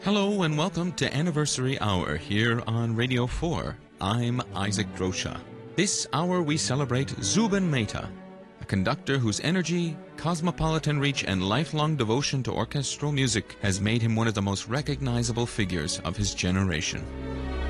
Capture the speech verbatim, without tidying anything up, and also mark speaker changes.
Speaker 1: Hello and welcome to Anniversary Hour here on Radio four. I'm Isaac Drosha. This hour we celebrate Zubin Mehta, a conductor whose energy, cosmopolitan reach, and lifelong devotion to orchestral music has made him one of the most recognizable figures of his generation.